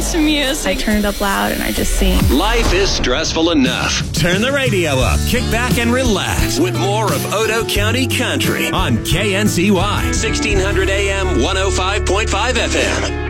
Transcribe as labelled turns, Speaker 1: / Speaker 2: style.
Speaker 1: to music. I turn it up loud and I just sing.
Speaker 2: Life is stressful enough. Turn the radio up, kick back and relax with more of Odo County Country on KNCY 1600 AM 105.5 FM.